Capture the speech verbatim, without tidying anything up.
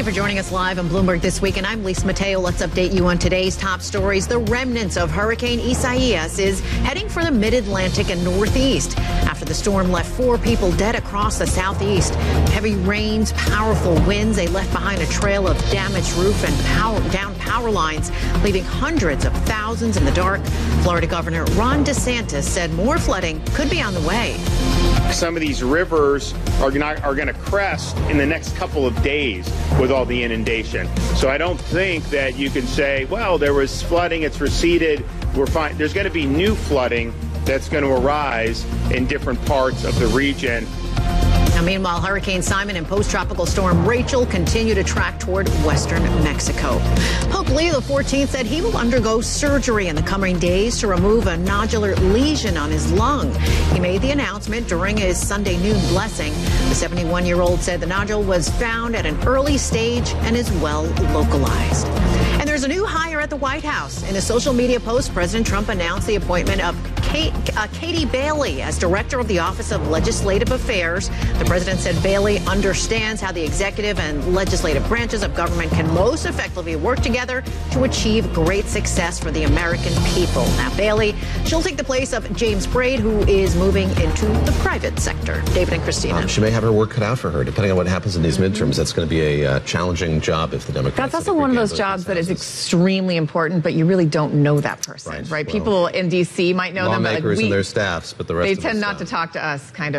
you for joining us live on Bloomberg This Week, and I'm Lisa Mateo. Let's update you on today's top stories. The remnants of Hurricane Isaias is heading for the mid-Atlantic and northeast after the storm left four people dead across the southeast. Heavy rains, powerful winds, they left behind a trail of damaged roof and power, down power lines, leaving hundreds of thousands in the dark. Florida Governor Ron DeSantis said more flooding could be on the way. Some of these rivers are not, are going to crest in the next couple of days with all the inundation. So I don't think that you can say, well, there was flooding, it's receded, we're fine. There's going to be new flooding that's going to arise in different parts of the region. Now, meanwhile, Hurricane Simon and post-tropical storm Rachel continue to track toward western Mexico. Pope Leo the fourteenth said he will undergo surgery in the coming days to remove a nodular lesion on his lung. He made the announcement during his Sunday noon blessing. The seventy-one-year-old said the nodule was found at an early stage and is well localized. And there's a new hire at the White House. In a social media post, President Trump announced the appointment of Kate, uh, Katie Bailey as Director of the Office of Legislative Affairs. The president said Bailey understands how the executive and legislative branches of government can most effectively work together to achieve great success for the American people. Now, Bailey, she'll take the place of James Braid, who is moving into the private sector. David and Christina. Um, she may have her work cut out for her. Depending on what happens in these midterms, that's going to be a uh, challenging job if the Democrats... That's also one of those jobs that is extremely important, but you really don't know that person, right? right? Well, people in D C might know them, but like we, and their staffs, but the rest they of tend us not don't. to talk to us, kind of.